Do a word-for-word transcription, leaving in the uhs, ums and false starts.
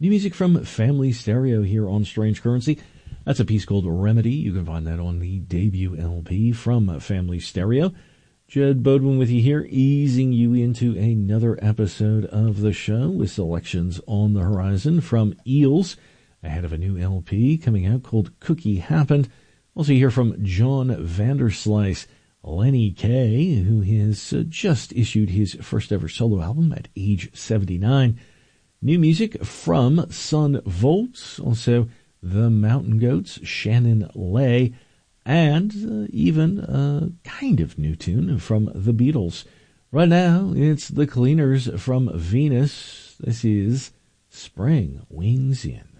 New music from Family Stereo here on Strange Currency. That's a piece called Remedy. You can find that on the debut L P from Family Stereo. Jed Bodwin with you here, easing you into another episode of the show with selections on the horizon from Eels, ahead of a new L P coming out called Cookie Happened. Also hear from John Vanderslice, Lenny Kaye, who has uh, just issued his first ever solo album at age seventy-nine. New music from Son Volt, also the Mountain Goats, Shannon Lay, and uh, even a kind of new tune from the Beatles. Right now, it's the Cleaners from Venus. This is Spring Wings In.